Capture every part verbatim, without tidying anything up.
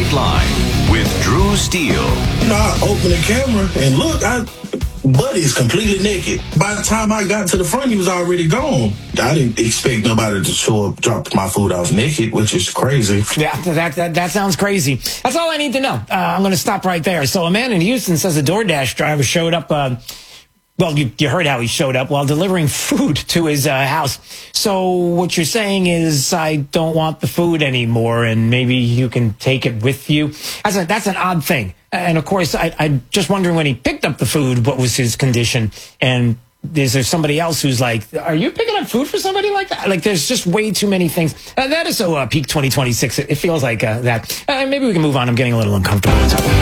Right Line with Drew Steele. You know, I opened the camera and look, I, Buddy's completely naked. By the time I got to the front, he was already gone. I didn't expect nobody to show up, drop my food off naked, which is crazy. Yeah, that that, that sounds crazy. That's all I need to know. Uh, I'm going to stop right there. So a man in Houston says a DoorDash driver showed up. Uh, well, you, you heard how he showed up while delivering food to his uh, house. So what you're saying is I don't want the food anymore, and maybe you can take it with you. That's, a, that's an odd thing. And, of course, I, I'm just wondering when he picked up the food, what was his condition? And is there somebody else who's like, are you picking up food for somebody like that? Like, there's just way too many things. Uh, that is so uh, peak twenty twenty-six. It, it feels like uh, that. Uh, maybe we can move on. I'm getting a little uncomfortable.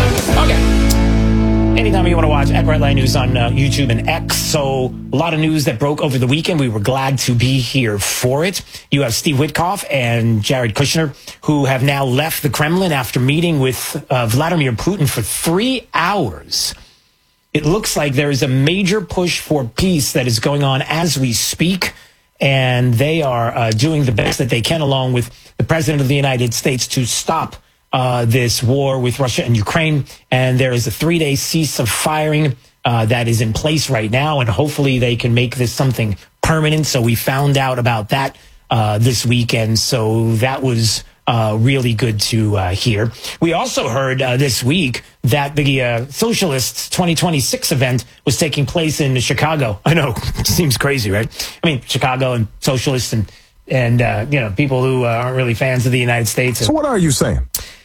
Okay. Anytime you want to watch at Right Line News on uh, YouTube and X. So a lot of news that broke over the weekend. We were glad to be here for it. You have Steve Witkoff and Jared Kushner, who have now left the Kremlin after meeting with uh, Vladimir Putin for three hours. It looks like there is a major push for peace that is going on as we speak. And they are uh, doing the best that they can, along with the President of the United States, to stop Uh, this war with Russia and Ukraine. And there is a three-day cease of firing uh, that is in place right now, and hopefully they can make this something permanent. So we found out about that uh, this weekend, so that was uh, really good to uh, hear. We also heard uh, this week that the uh, Socialists twenty twenty-six event was taking place in Chicago. I know, it seems crazy, right? I mean, Chicago and socialists and, and uh, you know, people who uh, aren't really fans of the United States. So what are you saying?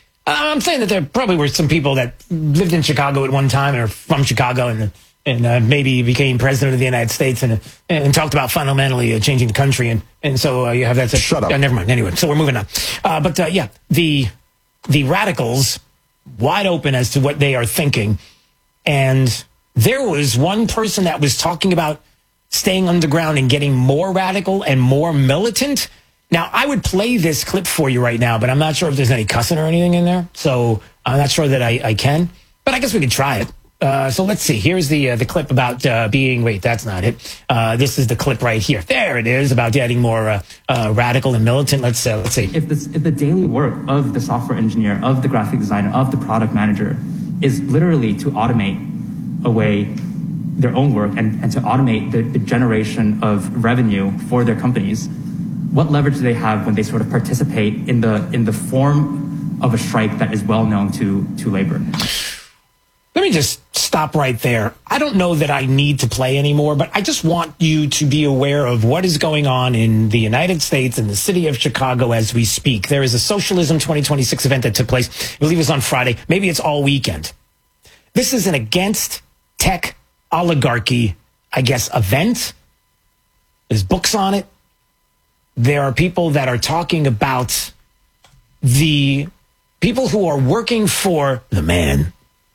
I'm saying that there probably were some people that lived in Chicago at one time and are from Chicago and and uh, maybe became president of the United States and and talked about fundamentally uh, changing the country. And, and so uh, you have that. Shut up. Uh, never mind. Anyway, so we're moving on. Uh, but uh, yeah, the the radicals wide open as to what they are thinking. And there was one person that was talking about staying underground and getting more radical and more militant. Now, I would play this clip for you right now, but I'm not sure if there's any cussing or anything in there. So I'm not sure that I, I can, but I guess we could try it. Uh, so let's see. Here's the uh, the clip about uh, being, wait, that's not it. Uh, this is the clip right here. There it is, about getting more uh, uh, radical and militant. Let's uh, let's see. If, this, if the daily work of the software engineer, of the graphic designer, of the product manager is literally to automate away their own work and, and to automate the, the generation of revenue for their companies, what leverage do they have when they sort of participate in the in the form of a strike that is well known to to labor? Let me just stop right there. I don't know that I need to play anymore, but I just want you to be aware of what is going on in the United States and the city of Chicago as we speak. There is a Socialism twenty twenty-six event that took place. I believe it was on Friday. Maybe it's all weekend. This is an against tech oligarchy, I guess, event. There's books on it. There are people that are talking about the people who are working for the man,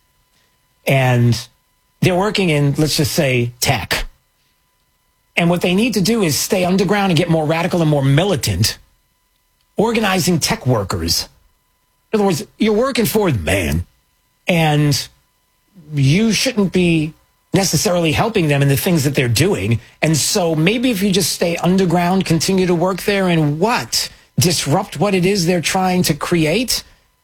and they're working in, let's just say, tech. And what they need to do is stay underground and get more radical and more militant, organizing tech workers. In other words, you're working for the man, and you shouldn't be necessarily helping them in the things that they're doing. And so maybe if you just stay underground, continue to work there and what? Disrupt what it is they're trying to create?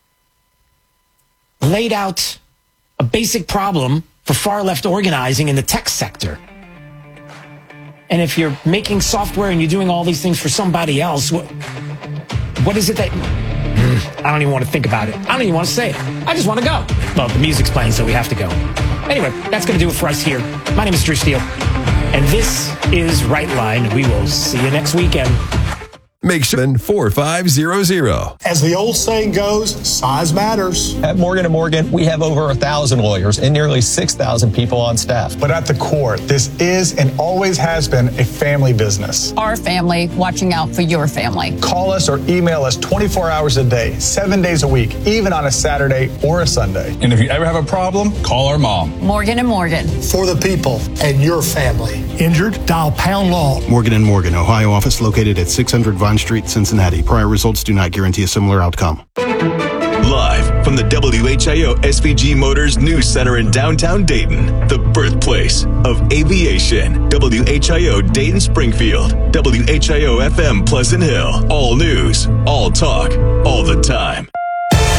Laid out a basic problem for far left organizing in the tech sector. And if you're making software and you're doing all these things for somebody else, what, what is it that... I don't even want to think about it. I don't even want to say it. I just want to go. Well, the music's playing, so we have to go. Anyway, that's going to do it for us here. My name is Drew Steele, and this is Right Line. We will see you next weekend. Make sure four five zero zero. As the old saying goes, size matters. At Morgan and Morgan, we have over a thousand lawyers and nearly six thousand people on staff. But at the core, this is and always has been a family business. Our family watching out for your family. Call us or email us twenty-four hours a day, seven days a week, even on a Saturday or a Sunday. And if you ever have a problem, call our mom. Morgan and Morgan. For the people and your family. Injured? Dial pound law. Morgan and Morgan, Ohio office located at six hundred Vine Street, Cincinnati. Prior results do not guarantee a similar outcome. Live from the W H I O S V G Motors News Center in downtown Dayton, the birthplace of aviation. W H I O Dayton Springfield, W H I O F M Pleasant Hill. All news, all talk, all the time.